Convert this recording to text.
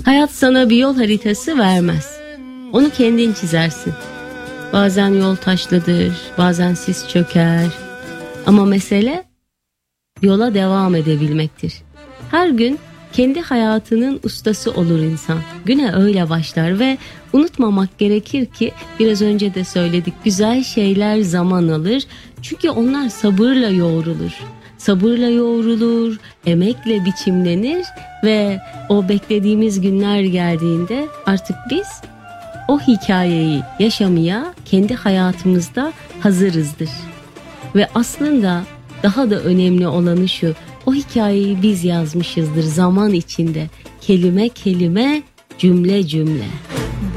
Hayat sana bir yol haritası vermez. Onu kendin çizersin. Bazen yol taşlıdır, bazen sis çöker. Ama mesele yola devam edebilmektir. Her gün kendi hayatının ustası olur insan. Güne öyle başlar ve unutmamak gerekir ki biraz önce de söyledik, güzel şeyler zaman alır. Çünkü onlar sabırla yoğrulur. Sabırla yoğrulur, emekle biçimlenir ve o beklediğimiz günler geldiğinde artık biz o hikayeyi yaşamaya kendi hayatımızda hazırızdır. Ve aslında daha da önemli olanı şu, o hikayeyi biz yazmışızdır zaman içinde, kelime kelime, cümle cümle.